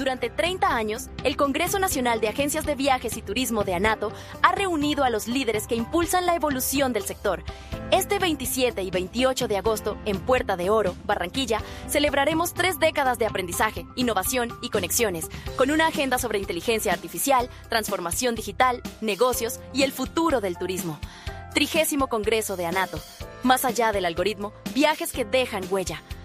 Durante 30 años, el Congreso Nacional de Agencias de Viajes y Turismo de ANATO ha reunido a los líderes que impulsan la evolución del sector. Este 27 y 28 de agosto, en Puerta de Oro, Barranquilla, celebraremos 3 décadas de aprendizaje, innovación y conexiones, con una agenda sobre inteligencia artificial, transformación digital, negocios y el futuro del turismo. 30º Congreso de ANATO. Más allá del algoritmo, viajes que dejan huella.